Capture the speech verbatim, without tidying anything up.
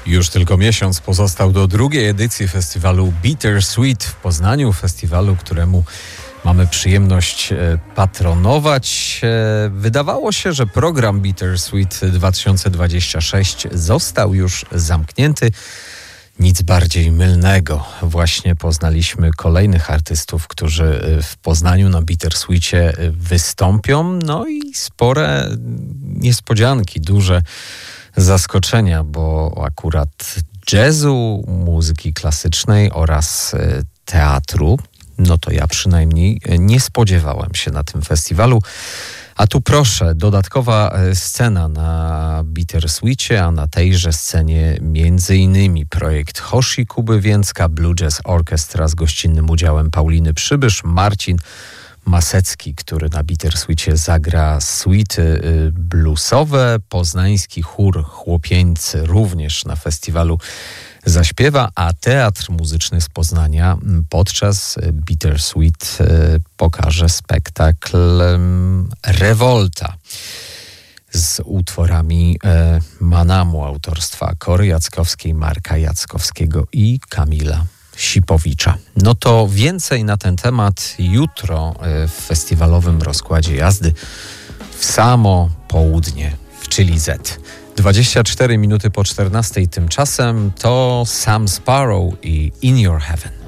Już tylko miesiąc pozostał do drugiej edycji festiwalu Bittersweet w Poznaniu, festiwalu, któremu mamy przyjemność patronować. Wydawało się, że program Bittersweet dwa tysiące dwudziesty szósty został już zamknięty. Nic bardziej mylnego. Właśnie poznaliśmy kolejnych artystów, którzy w Poznaniu na Bittersweetie wystąpią. No i spore niespodzianki, duże zaskoczenia, bo akurat jazzu, muzyki klasycznej oraz teatru, no to ja przynajmniej nie spodziewałem się na tym festiwalu. A tu proszę, dodatkowa scena na Bittersweetie, a na tejże scenie między innymi projekt Hoshi Kuby Więcka, Blue Jazz Orchestra z gościnnym udziałem Pauliny Przybysz, Marcin Masecki, który na Bittersweetie zagra suity bluesowe, poznański chór chłopieńcy również na festiwalu zaśpiewa, a Teatr Muzyczny z Poznania podczas Bittersweet pokaże spektakl Rewolta z utworami Manamu autorstwa Kory Jackowskiej, Marka Jackowskiego i Kamila Sipowicza. No to więcej na ten temat jutro w festiwalowym rozkładzie jazdy w samo południe w Chili Z. dwadzieścia cztery minuty po czternastej tymczasem to Sam Sparrow i In Your Heaven.